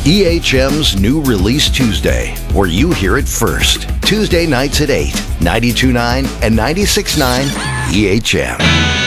EHM's New Release Tuesday, where you hear it first. Tuesday nights at 8, 92.9 and 96.9 EHM.